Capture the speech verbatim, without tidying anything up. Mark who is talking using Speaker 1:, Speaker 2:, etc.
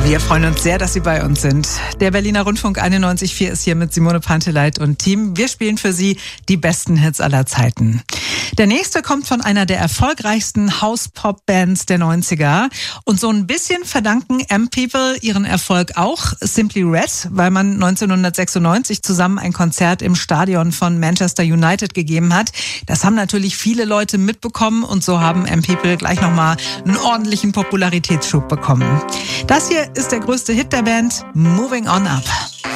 Speaker 1: Wir freuen uns sehr, dass Sie bei uns sind. Der Berliner Rundfunk einundneunzig Komma vier ist hier mit Simone Panteleit und Team. Wir spielen für Sie die besten Hits aller Zeiten. Der nächste kommt von einer der erfolgreichsten House-Pop-Bands der neunziger. Und so ein bisschen verdanken M-People ihren Erfolg auch Simply Red, weil man neunzehnhundertsechsundneunzig zusammen ein Konzert im Stadion von Manchester United gegeben hat. Das haben natürlich viele Leute mitbekommen und so haben M-People gleich nochmal einen ordentlichen Popularitätsschub bekommen. Das hier ist der größte Hit der Band, Moving On Up.